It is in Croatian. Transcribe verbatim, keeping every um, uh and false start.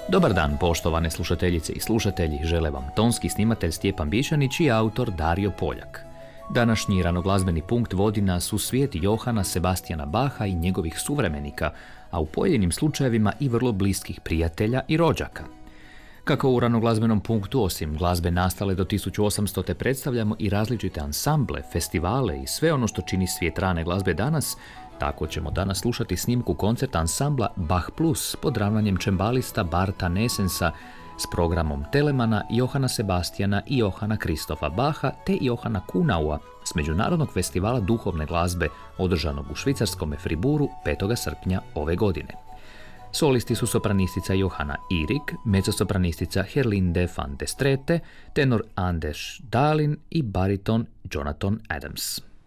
Dobar dan, poštovane slušateljice i slušatelji, žele vam tonski snimatelj Stjepan Bišanić i autor Dario Poljak. Današnji ranoglazbeni punkt vodi nas u svijet Johana Sebastijana Bacha i njegovih suvremenika, a u pojedinim slučajevima i vrlo bliskih prijatelja i rođaka. Kako u ranoglazbenom punktu, osim glazbe nastale do tisuću osamstote, predstavljamo i različite ansamble, festivale i sve ono što čini svijet rane glazbe danas, tako ćemo danas slušati snimku koncerta ansambla Bach Plus pod ravnanjem čembalista Barta Nesensa s programom Telemana, Johana Sebastijana i Johana Kristofa Bacha te Johana Kunaua s Međunarodnog festivala duhovne glazbe održanog u švicarskom Friburu petog srpnja ove godine. Solisti su sopranistica Johanna Irik, mezzosopranistica Herlinde van de Strete, tenor Anders Dahlin i bariton Jonathan Adams.